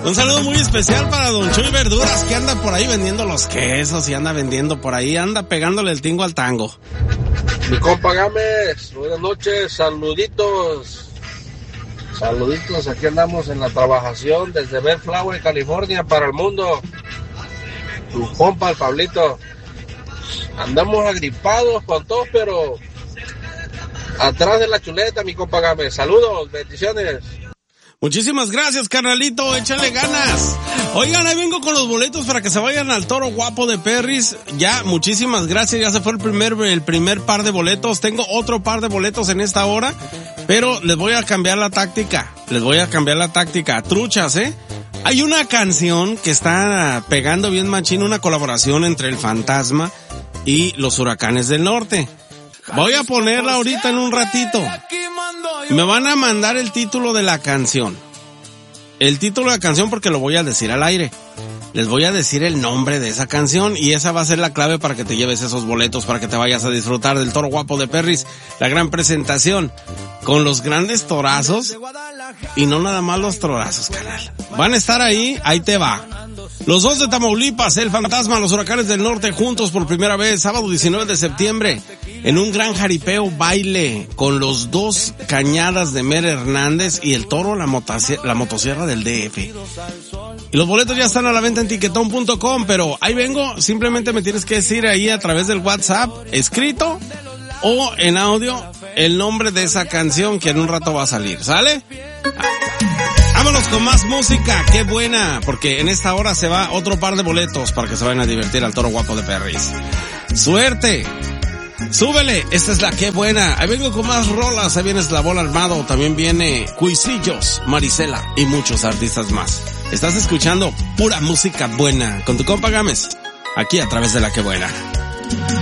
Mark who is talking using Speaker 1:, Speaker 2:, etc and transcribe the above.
Speaker 1: Un saludo muy especial para Don Chuy Verduras, que anda por ahí vendiendo los quesos y anda vendiendo por ahí, anda pegándole el tingo al tango.
Speaker 2: Mi compa Gámez, buenas noches, saluditos. Saluditos, aquí andamos en la trabajación desde Bellflower, California, para el mundo. Tu compa, el Pablito. Andamos agripados con todos, pero atrás de la chuleta, mi compa Gámez. Saludos, bendiciones.
Speaker 1: Muchísimas gracias, carnalito, échale ganas. Oigan, ahí vengo con los boletos para que se vayan al Toro Guapo de Perris. Ya, muchísimas gracias, ya se fue el primer par de boletos. Tengo otro par de boletos en esta hora, pero les voy a cambiar la táctica. Truchas, Hay una canción que está pegando bien machín, una colaboración entre el Fantasma y los Huracanes del Norte. Voy a ponerla ahorita en un ratito. Me van a mandar el título de la canción. El título de la canción porque lo voy a decir al aire. Les voy a decir el nombre de esa canción y esa va a ser la clave para que te lleves esos boletos, para que te vayas a disfrutar del Toro Guapo de Perris. La gran presentación con los grandes torazos y no nada más los torazos, canal. Van a estar ahí te va. Los dos de Tamaulipas, el Fantasma, los Huracanes del Norte, juntos por primera vez, sábado 19 de septiembre, en un gran jaripeo baile, con los dos Cañadas de Mer Hernández y el Toro, la motosierra del DF. Y los boletos ya están a la venta en tiquetón.com, pero ahí vengo, simplemente me tienes que decir ahí a través del WhatsApp, escrito o en audio, el nombre de esa canción que en un rato va a salir, ¿sale? Vámonos con más música, qué buena, porque en esta hora se va otro par de boletos para que se vayan a divertir al Toro Guapo de Perris. ¡Suerte! ¡Súbele! Esta es la qué buena. Ahí vengo con más rolas, ahí viene Eslabón Armado, también viene Cuisillos, Marisela y muchos artistas más. Estás escuchando pura música buena con tu compa Gámez, aquí a través de la qué buena.